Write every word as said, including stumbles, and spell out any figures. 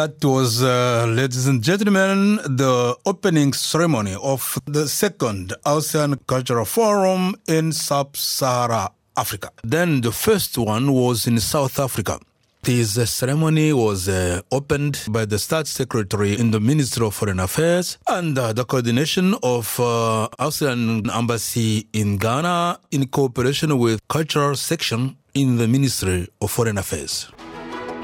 That was, uh, ladies and gentlemen, the opening ceremony of the second ASEAN Cultural Forum in Sub-Saharan Africa. Then the first one was in South Africa. This uh, ceremony was uh, opened by the State Secretary in the Ministry of Foreign Affairs and uh, the coordination of uh, ASEAN Embassy in Ghana in cooperation with Cultural Section in the Ministry of Foreign Affairs.